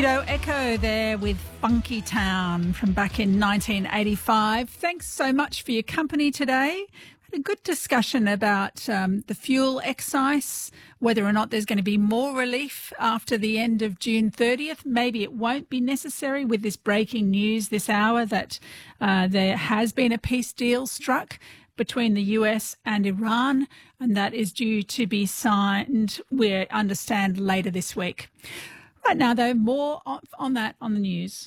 Sido Echo there with Funky Town from back in 1985. Thanks so much for your company today. Had a good discussion about the fuel excise, whether or not there's going to be more relief after the end of June 30th. Maybe it won't be necessary with this breaking news this hour that there has been a peace deal struck between the US and Iran, and that is due to be signed, we understand, later this week. Right now, though, more on that on the news.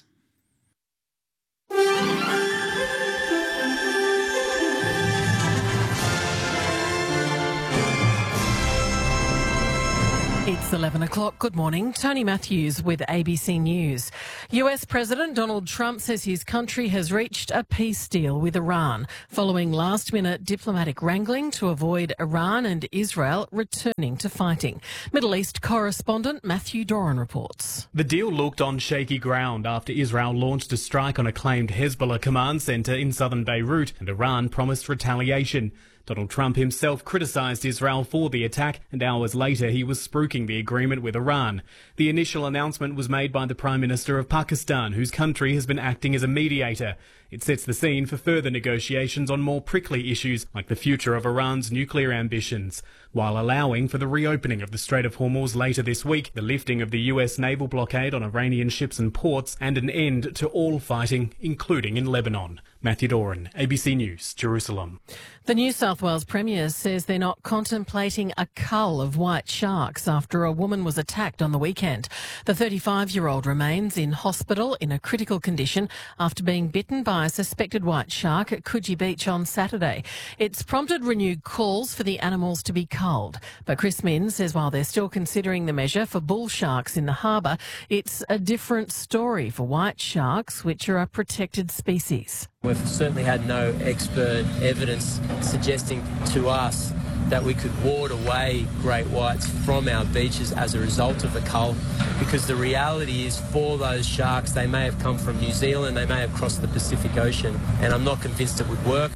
It's 11 o'clock. Good morning. Tony Matthews with ABC News. US President Donald Trump says his country has reached a peace deal with Iran following last-minute diplomatic wrangling to avoid Iran and Israel returning to fighting. Middle East correspondent Matthew Doran reports. The deal looked on shaky ground after Israel launched a strike on a claimed Hezbollah command centre in southern Beirut, and Iran promised retaliation. Donald Trump himself criticised Israel for the attack, and hours later he was spruiking the agreement with Iran. The initial announcement was made by the Prime Minister of Pakistan, whose country has been acting as a mediator. It sets the scene for further negotiations on more prickly issues like the future of Iran's nuclear ambitions, while allowing for the reopening of the Strait of Hormuz later this week, the lifting of the US naval blockade on Iranian ships and ports, and an end to all fighting, including in Lebanon. Matthew Doran, ABC News, Jerusalem. The New South Wales Premier says they're not contemplating a cull of white sharks after a woman was attacked on the weekend. The 35-year-old remains in hospital in a critical condition after being bitten by a suspected white shark at Coogee Beach on Saturday. It's prompted renewed calls for the animals to be culled. But Chris Minns says while they're still considering the measure for bull sharks in the harbour, it's a different story for white sharks, which are a protected species. We've certainly had no expert evidence suggesting to us that we could ward away great whites from our beaches as a result of the cull, because the reality is for those sharks, they may have come from New Zealand, they may have crossed the Pacific Ocean, and I'm not convinced it would work.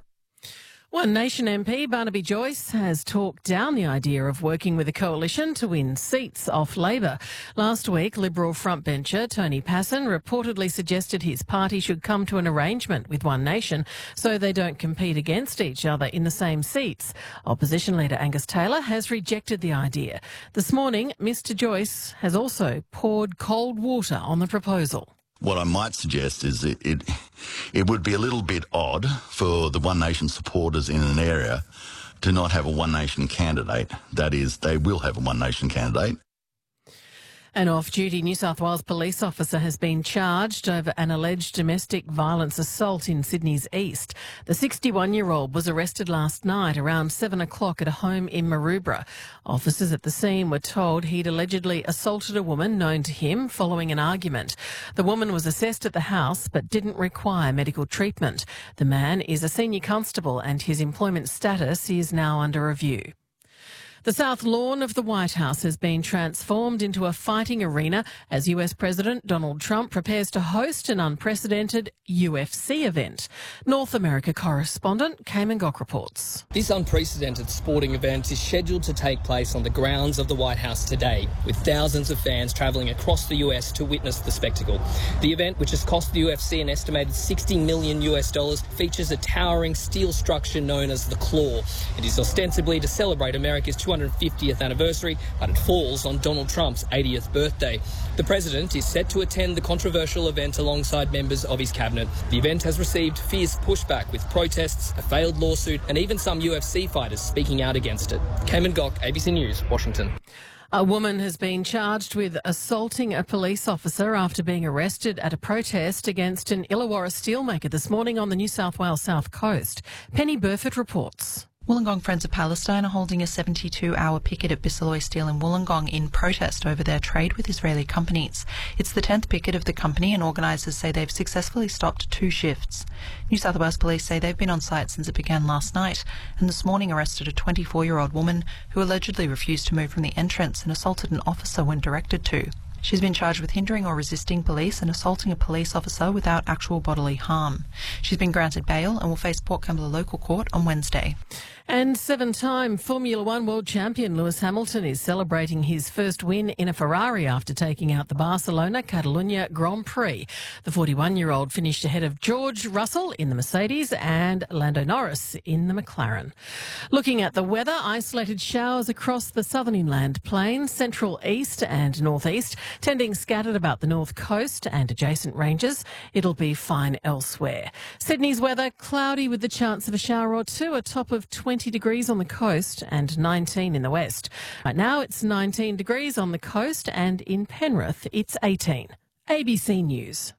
One Nation MP, Barnaby Joyce, has talked down the idea of working with a coalition to win seats off Labor. Last week, Liberal frontbencher Tony Passon reportedly suggested his party should come to an arrangement with One Nation so they don't compete against each other in the same seats. Opposition leader Angus Taylor has rejected the idea. This morning, Mr Joyce has also poured cold water on the proposal. What I might suggest is it would be a little bit odd for the One Nation supporters in an area to not have a One Nation candidate. That is, they will have a One Nation candidate. An off-duty New South Wales police officer has been charged over an alleged domestic violence assault in Sydney's east. The 61-year-old was arrested last night around 7 o'clock at a home in Maroubra. Officers at the scene were told he'd allegedly assaulted a woman known to him following an argument. The woman was assessed at the house but didn't require medical treatment. The man is a senior constable and his employment status is now under review. The South Lawn of the White House has been transformed into a fighting arena as US President Donald Trump prepares to host an unprecedented UFC event. North America correspondent Cayman Gok reports. This unprecedented sporting event is scheduled to take place on the grounds of the White House today, with thousands of fans travelling across the US to witness the spectacle. The event, which has cost the UFC an estimated $60 million, features a towering steel structure known as the Claw. It is ostensibly to celebrate America's 250th anniversary, but it falls on Donald Trump's 80th birthday. The president is set to attend the controversial event alongside members of his cabinet. The event has received fierce pushback with protests, a failed lawsuit, and even some UFC fighters speaking out against it. Cayman Gok, ABC News, Washington. A woman has been charged with assaulting a police officer after being arrested at a protest against an Illawarra steelmaker this morning on the New South Wales South Coast. Penny Burford reports. Wollongong Friends of Palestine are holding a 72-hour picket at Bisalloy Steel in Wollongong in protest over their trade with Israeli companies. It's the 10th picket of the company, and organisers say they've successfully stopped 2 shifts. New South Wales Police say they've been on site since it began last night, and this morning arrested a 24-year-old woman who allegedly refused to move from the entrance and assaulted an officer when directed to. She's been charged with hindering or resisting police and assaulting a police officer without actual bodily harm. She's been granted bail and will face Port Kembla Local Court on Wednesday. And 7-time Formula One world champion Lewis Hamilton is celebrating his first win in a Ferrari after taking out the Barcelona Catalunya Grand Prix. The 41-year-old finished ahead of George Russell in the Mercedes and Lando Norris in the McLaren. Looking at the weather, isolated showers across the southern inland plains, central east and northeast, tending scattered about the north coast and adjacent ranges. It'll be fine elsewhere. Sydney's weather, cloudy with the chance of a shower or two, a top of 20 degrees on the coast and 19 in the west. Right now it's 19 degrees on the coast and in Penrith it's 18. ABC News.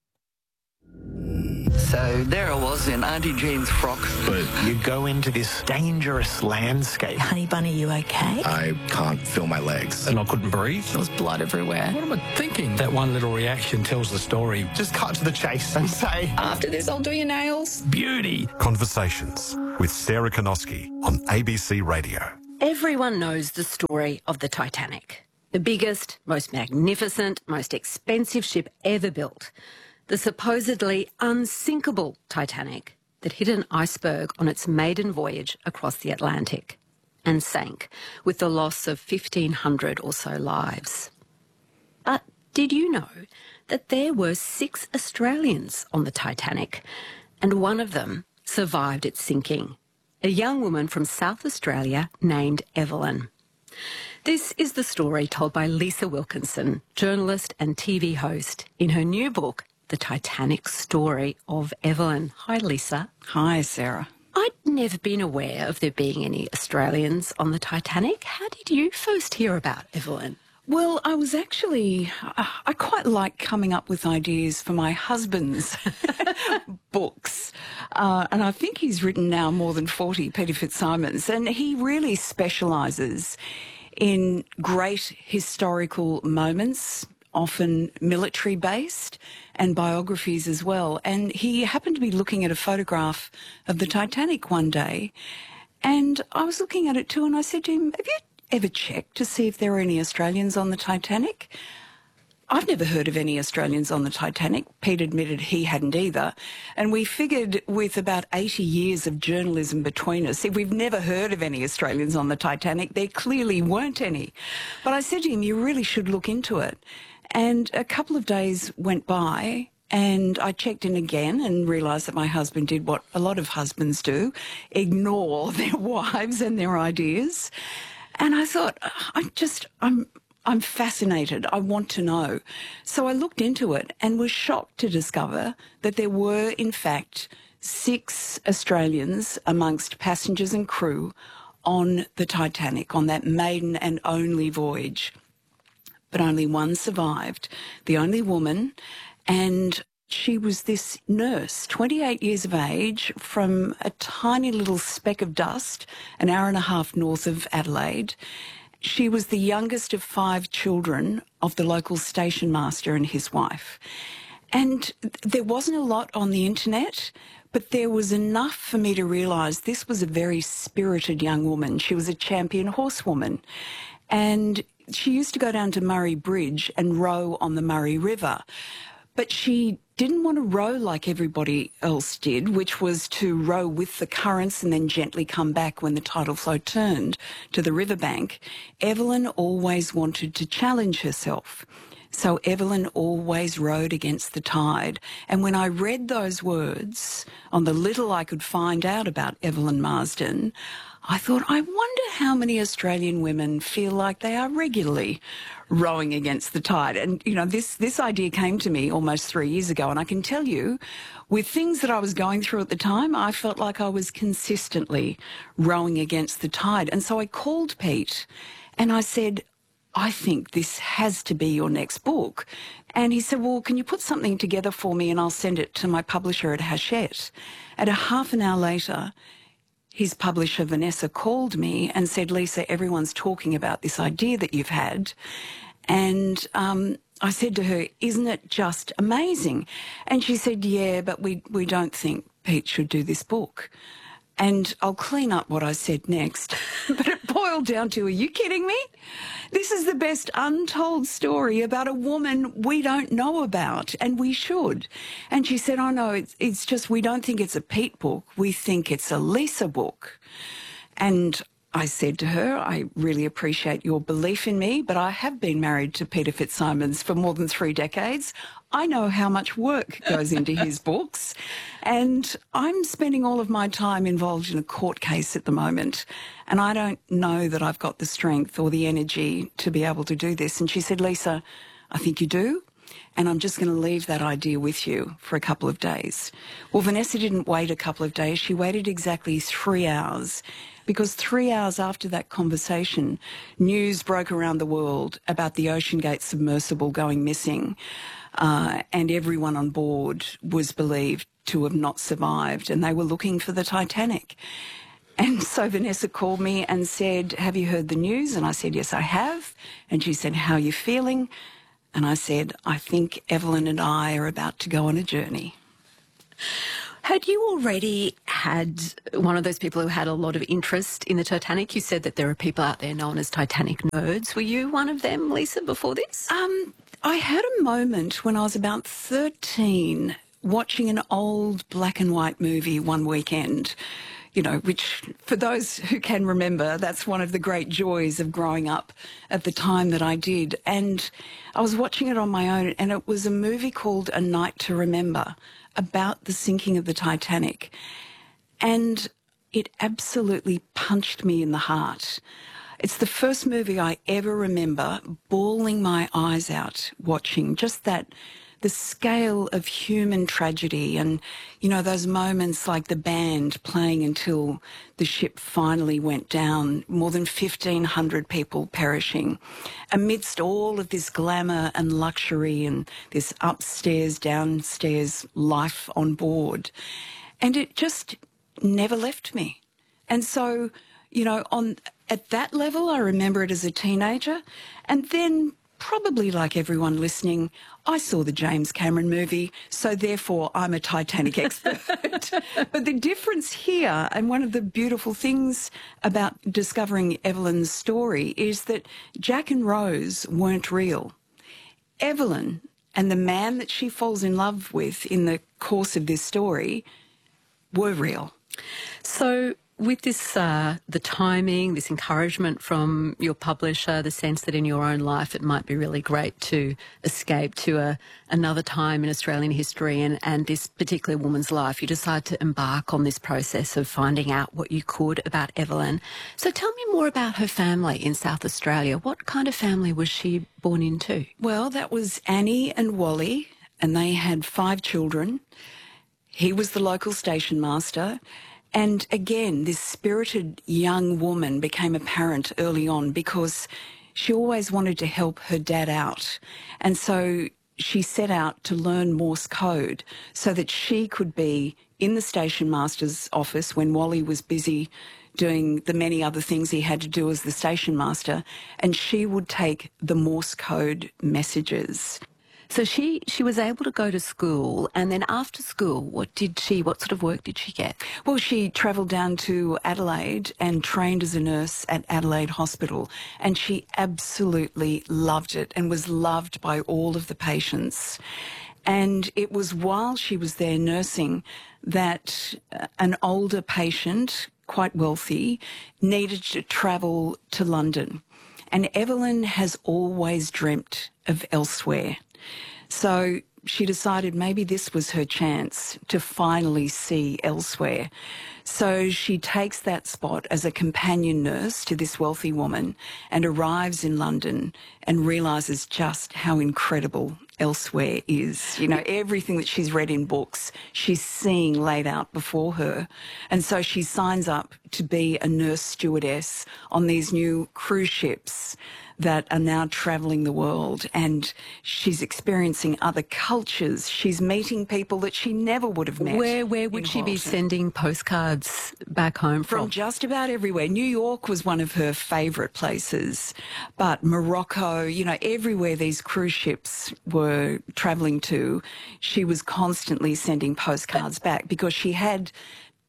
So there I was in Auntie Jean's frock. But you go into this dangerous landscape. Honey Bunny, you okay? I can't feel my legs. And I couldn't breathe. There was blood everywhere. What am I thinking? That one little reaction tells the story. Just cut to the chase and say, After this, I'll do your nails. Beauty. Conversations with Sarah Konoski on ABC Radio. Everyone knows the story of the Titanic. The biggest, most magnificent, most expensive ship ever built. The supposedly unsinkable Titanic that hit an iceberg on its maiden voyage across the Atlantic and sank with the loss of 1,500 or so lives. But did you know that there were 6 Australians on the Titanic and one of them survived its sinking? A young woman from South Australia named Evelyn. This is the story told by Lisa Wilkinson, journalist and TV host, in her new book, The Titanic Story of Evelyn. Hi, Lisa. Hi, Sarah. I'd never been aware of there being any Australians on the Titanic. How did you first hear about Evelyn? Well, I was actually, I quite like coming up with ideas for my husband's books. And I think he's written now more than 40, Peter Fitzsimons, and he really specialises in great historical moments, often military-based, and biographies as well. And he happened to be looking at a photograph of the Titanic one day, and I was looking at it too, and I said to him, have you ever checked to see if there are any Australians on the Titanic? I've never heard of any Australians on the Titanic. Pete admitted he hadn't either. And we figured with about 80 years of journalism between us, if we've never heard of any Australians on the Titanic, there clearly weren't any. But I said to him, you really should look into it. And a couple of days went by and I checked in again and realised that my husband did what a lot of husbands do, ignore their wives and their ideas. And I thought, I'm fascinated. I want to know. So I looked into it and was shocked to discover that there were, in fact, 6 Australians amongst passengers and crew on the Titanic, on that maiden and only voyage. But only one survived, the only woman, and she was this nurse, 28 years of age, from a tiny little speck of dust, an hour and a half north of Adelaide. She was the youngest of 5 children of the local station master and his wife. And there wasn't a lot on the internet, but there was enough for me to realise this was a very spirited young woman. She was a champion horsewoman. And she used to go down to Murray Bridge and row on the Murray River. But she didn't want to row like everybody else did, which was to row with the currents and then gently come back when the tidal flow turned to the riverbank. Evelyn always wanted to challenge herself. So Evelyn always rowed against the tide. And when I read those words on the little I could find out about Evelyn Marsden, I thought, I wonder how many Australian women feel like they are regularly rowing against the tide. And, you know, this idea came to me almost 3 years ago. And I can tell you, with things that I was going through at the time, I felt like I was consistently rowing against the tide. And so I called Pete and I said, I think this has to be your next book. And he said, well, can you put something together for me and I'll send it to my publisher at Hachette. And a half an hour later, his publisher, Vanessa, called me and said, Lisa, everyone's talking about this idea that you've had. And I said to her, isn't it just amazing? And she said, yeah, but we don't think Pete should do this book. And I'll clean up what I said next. But it boiled down to, are you kidding me? This is the best untold story about a woman we don't know about, and we should. And she said, oh no, it's just, we don't think it's a Pete book. We think it's a Lisa book. And I said to her, I really appreciate your belief in me, but I have been married to Peter Fitzsimons for more than 3 decades. I know how much work goes into his books, and I'm spending all of my time involved in a court case at the moment, and I don't know that I've got the strength or the energy to be able to do this. And she said, Lisa, I think you do, and I'm just going to leave that idea with you for a couple of days. Well, Vanessa didn't wait a couple of days. She waited exactly 3 hours, because 3 hours after that conversation, news broke around the world about the OceanGate submersible going missing, and everyone on board was believed to have not survived, and they were looking for the Titanic. And so Vanessa called me and said, have you heard the news? And I said, yes, I have. And she said, how are you feeling? And I said, I think Evelyn and I are about to go on a journey. Had you already had one of those people who had a lot of interest in the Titanic? You said that there are people out there known as Titanic nerds. Were you one of them, Lisa, before this? I had a moment when I was about 13 watching an old black and white movie one weekend, you know, which for those who can remember, that's one of the great joys of growing up at the time that I did. And I was watching it on my own, and it was a movie called A Night to Remember, about the sinking of the Titanic. And it absolutely punched me in the heart. It's the first movie I ever remember bawling my eyes out watching, just that, the scale of human tragedy, and, you know, those moments like the band playing until the ship finally went down, more than 1,500 people perishing, amidst all of this glamour and luxury and this upstairs, downstairs life on board. And it just never left me. And so, you know, at that level, I remember it as a teenager. And then, probably like everyone listening, I saw the James Cameron movie, so therefore I'm a Titanic expert. But the difference here, and one of the beautiful things about discovering Evelyn's story, is that Jack and Rose weren't real. Evelyn and the man that she falls in love with in the course of this story were real. So with this, the timing, this encouragement from your publisher, the sense that in your own life it might be really great to escape to another time in Australian history and this particular woman's life, you decide to embark on this process of finding out what you could about Evelyn. So tell me more about her family in South Australia. What kind of family was she born into? Well, that was Annie and Wally, and they had 5 children. He was the local station master. And again, this spirited young woman became apparent early on because she always wanted to help her dad out. And so she set out to learn Morse code so that she could be in the station master's office when Wally was busy doing the many other things he had to do as the station master, and she would take the Morse code messages. So she was able to go to school, and then after school, what sort of work did she get? Well, she travelled down to Adelaide and trained as a nurse at Adelaide Hospital, and she absolutely loved it and was loved by all of the patients. And it was while she was there nursing that an older patient, quite wealthy, needed to travel to London. And Evelyn has always dreamt of elsewhere. So she decided maybe this was her chance to finally see elsewhere. So she takes that spot as a companion nurse to this wealthy woman and arrives in London and realises just how incredible elsewhere is. You know, everything that she's read in books, she's seeing laid out before her. And so she signs up to be a nurse stewardess on these new cruise ships that are now travelling the world, and she's experiencing other cultures. She's meeting people that she never would have met. Where would she be sending postcards back home from? From just about everywhere. New York was one of her favourite places, but Morocco, you know, everywhere these cruise ships were travelling to, she was constantly sending postcards back because she had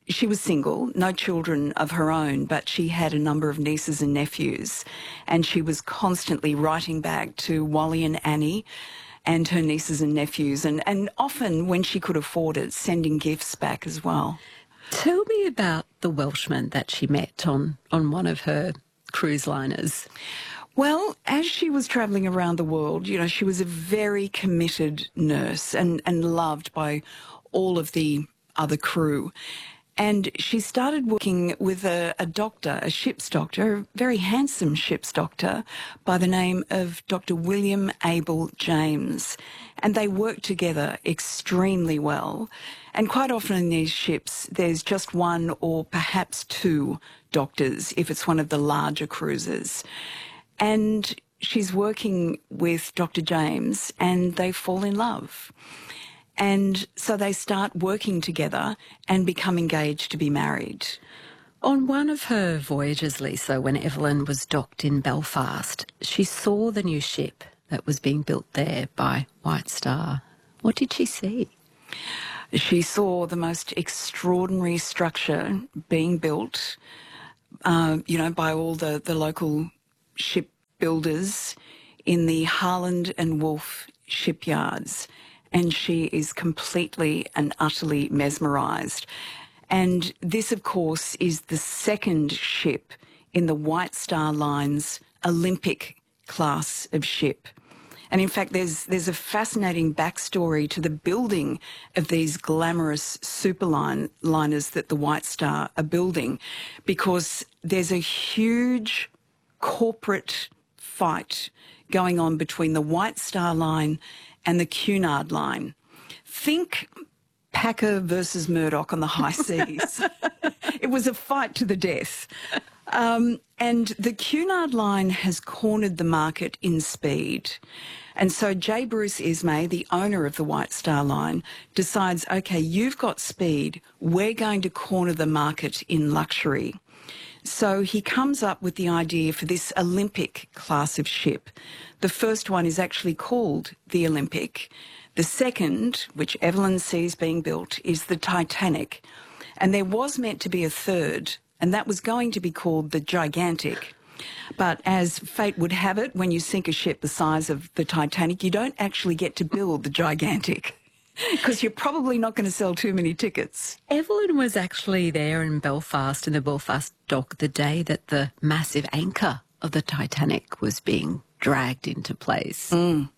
she was single, no children of her own, but she had a number of nieces and nephews, and she was constantly writing back to Wally and Annie and her nieces and nephews, and often, when she could afford it, sending gifts back as well. Tell me about the Welshman that she met on one of her cruise liners. Well, as she was travelling around the world, you know, she was a very committed nurse and loved by all of the other crew. And she started working with a doctor, a ship's doctor, a very handsome ship's doctor by the name of Dr. William Abel James. And they worked together extremely well. And quite often in these ships, there's just one or perhaps two doctors if it's one of the larger cruises. And she's working with Dr. James and they fall in love. And so they start working together and become engaged to be married. On one of her voyages, Lisa, when Evelyn was docked in Belfast, she saw the new ship that was being built there by White Star. What did she see? She saw the most extraordinary structure being built, by all the local shipbuilders in the Harland and Wolff shipyards. And she is completely and utterly mesmerised. And this, of course, is the second ship in the White Star Line's Olympic class of ship. And in fact, there's a fascinating backstory to the building of these glamorous superliners that the White Star are building, because there's a huge corporate fight going on between the White Star Line and the Cunard Line. Think Packer versus Murdoch on the high seas. It was a fight to the death. And the Cunard Line has cornered the market in speed. And so J. Bruce Ismay, the owner of the White Star Line, decides, OK, you've got speed, we're going to corner the market in luxury. So he comes up with the idea for this Olympic class of ship. The first one is actually called the Olympic. The second, which Evelyn sees being built, is the Titanic. And there was meant to be a third, and that was going to be called the Gigantic. But as fate would have it, when you sink a ship the size of the Titanic, you don't actually get to build the Gigantic, because you're probably not going to sell too many tickets. Evelyn was actually there in Belfast, in the Belfast dock, the day that the massive anchor of the Titanic was being dragged into place.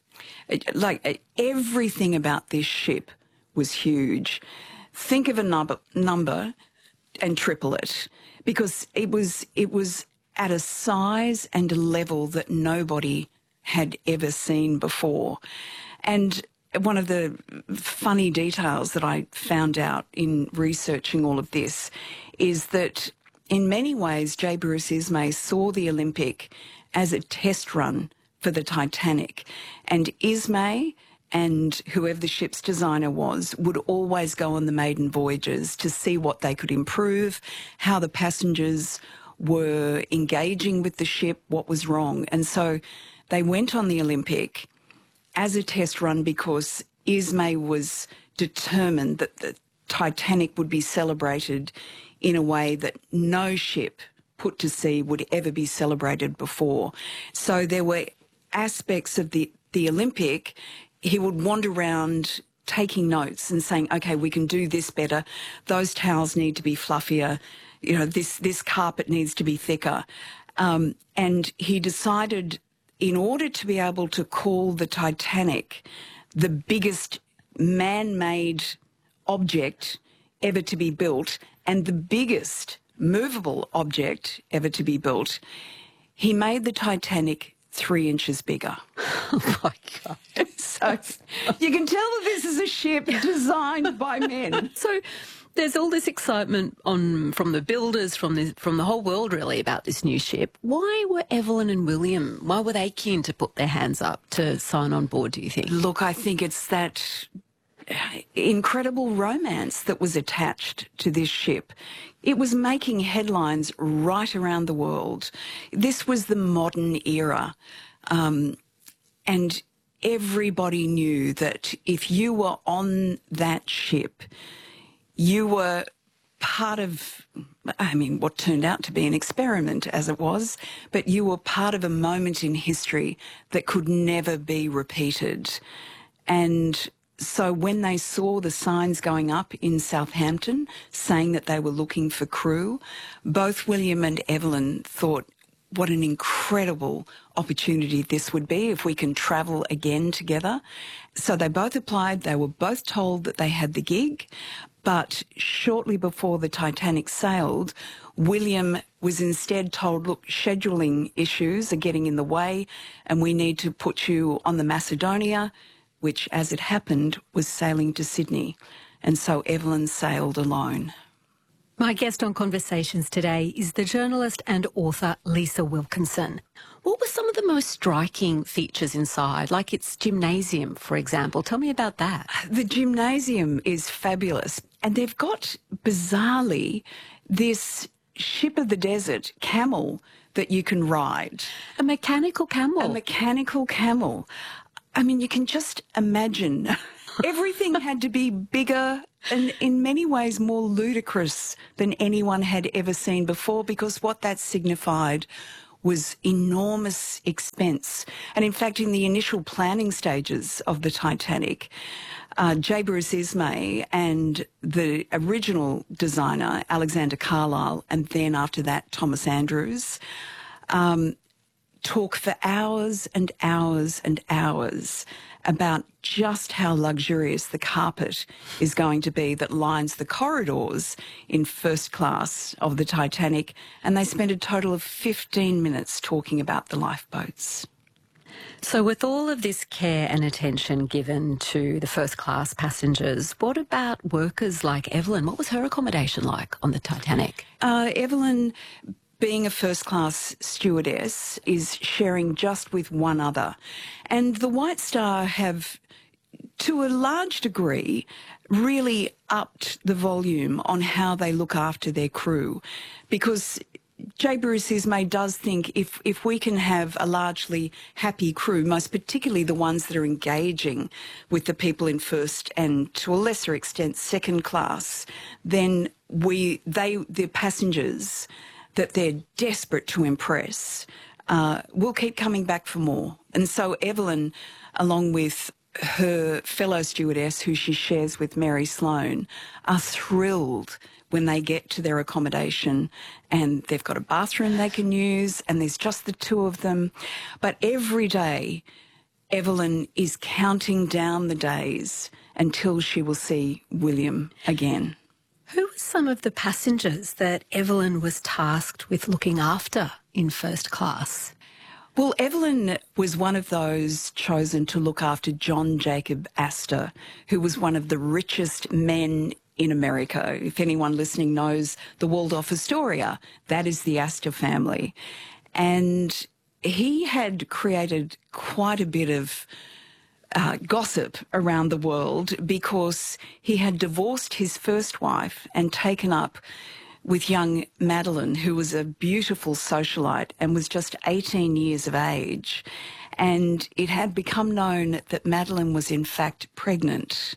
Everything about this ship was huge. Think of a number and triple it, because it was at a size and a level that nobody had ever seen before. And one of the funny details that I found out in researching all of this is that in many ways J. Bruce Ismay saw the Olympic as a test run for the Titanic. And Ismay and whoever the ship's designer was would always go on the maiden voyages to see what they could improve, how the passengers were engaging with the ship, what was wrong. And so they went on the Olympic as a test run because Ismay was determined that the Titanic would be celebrated in a way that no ship put to sea would ever be celebrated before. So there were aspects of the Olympic. He would wander around taking notes and saying, OK, we can do this better. Those towels need to be fluffier. You know, this carpet needs to be thicker. And he decided, in order to be able to call the Titanic the biggest man-made object ever to be built and the biggest movable object ever to be built, he made the Titanic 3 inches bigger. Oh, my God. So you can tell that this is a ship designed by men. So there's all this excitement from the builders, from the whole world really, about this new ship. Why were Evelyn and William, why were they keen to put their hands up to sign on board, do you think? Look, I think it's that incredible romance that was attached to this ship. It was making headlines right around the world. This was the modern era. And everybody knew that if you were on that ship, you were part of, what turned out to be an experiment as it was, but you were part of a moment in history that could never be repeated. And so when they saw the signs going up in Southampton saying that they were looking for crew, both William and Evelyn thought, what an incredible opportunity this would be if we can travel again together. So they both applied. They were both told that they had the gig. But shortly before the Titanic sailed, William was instead told, look, scheduling issues are getting in the way and we need to put you on the Macedonia, which, as it happened, was sailing to Sydney. And so Evelyn sailed alone. My guest on Conversations today is the journalist and author Lisa Wilkinson. What were some of the most striking features inside, like its gymnasium, for example? Tell me about that. The gymnasium is fabulous. And they've got, bizarrely, this ship of the desert camel that you can ride. A mechanical camel? A mechanical camel. You can just imagine. Everything had to be bigger and in many ways more ludicrous than anyone had ever seen before, because what that signified was enormous expense. And in fact, in the initial planning stages of the Titanic, J. Bruce Ismay and the original designer, Alexander Carlisle, and then after that, Thomas Andrews, talk for hours and hours and hours about just how luxurious the carpet is going to be that lines the corridors in first class of the Titanic, and they spent a total of 15 minutes talking about the lifeboats. So with all of this care and attention given to the first class passengers, what about workers like Evelyn? What was her accommodation like on the Titanic? Evelyn, being a first-class stewardess, is sharing just with one other. And the White Star have, to a large degree, really upped the volume on how they look after their crew, because J. Bruce Ismay does think if we can have a largely happy crew, most particularly the ones that are engaging with the people in first and to a lesser extent second class, then the passengers that they're desperate to impress will keep coming back for more. And so Evelyn, along with her fellow stewardess, who she shares with Mary Sloan, are thrilled when they get to their accommodation and they've got a bathroom they can use and there's just the two of them. But every day, Evelyn is counting down the days until she will see William again. Who were some of the passengers that Evelyn was tasked with looking after in first class? Well, Evelyn was one of those chosen to look after John Jacob Astor, who was one of the richest men in America. If anyone listening knows the Waldorf Astoria, that is the Astor family. And he had created quite a bit of gossip around the world because he had divorced his first wife and taken up with young Madeline, who was a beautiful socialite and was just 18 years of age. And it had become known that Madeline was in fact pregnant.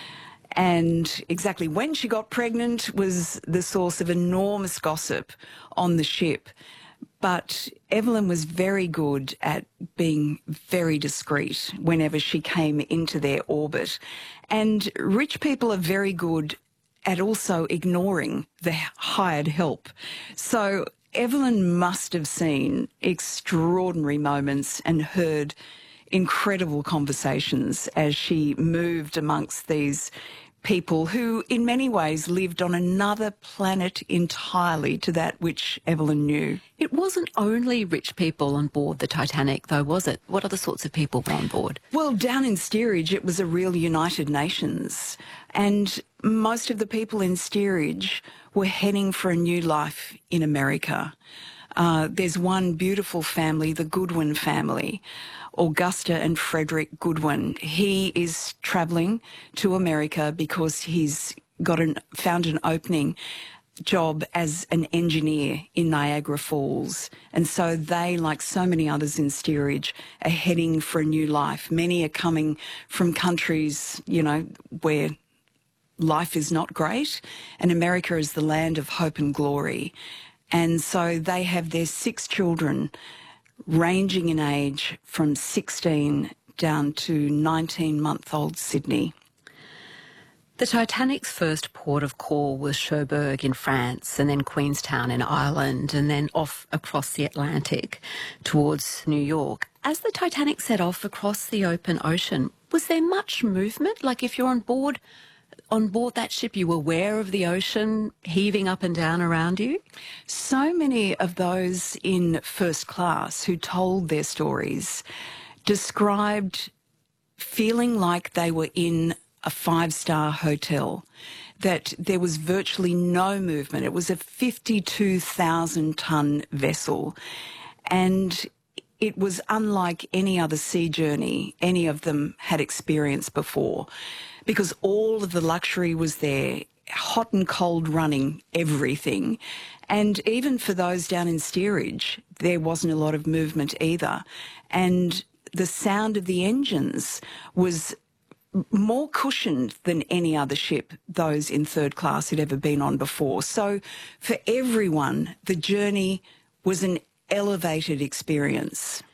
And exactly when she got pregnant was the source of enormous gossip on the ship. But Evelyn was very good at being very discreet whenever she came into their orbit. And rich people are very good at also ignoring the hired help. So Evelyn must have seen extraordinary moments and heard incredible conversations as she moved amongst these people who in many ways lived on another planet entirely to that which Evelyn knew. It wasn't only rich people on board the Titanic, though, was it? What other sorts of people were on board? Well, down in steerage, it was a real United Nations. And most of the people in steerage were heading for a new life in America. There's one beautiful family, the Goodwin family, Augusta and Frederick Goodwin. He is travelling to America because he's found an opening job as an engineer in Niagara Falls. And so they, like so many others in steerage, are heading for a new life. Many are coming from countries, where life is not great, and America is the land of hope and glory. And so they have their 6 children ranging in age from 16 down to 19-month-old Sydney. The Titanic's first port of call was Cherbourg in France, and then Queenstown in Ireland, and then off across the Atlantic towards New York. As the Titanic set off across the open ocean, was there much movement? Like if you're on board that ship, you were aware of the ocean heaving up and down around you? So many of those in first class who told their stories described feeling like they were in a 5-star hotel, that there was virtually no movement. It was a 52,000-tonne vessel, and it was unlike any other sea journey any of them had experienced before, because all of the luxury was there, hot and cold running, everything. And even for those down in steerage, there wasn't a lot of movement either. And the sound of the engines was more cushioned than any other ship those in third class had ever been on before. So for everyone, the journey was an elevated experience.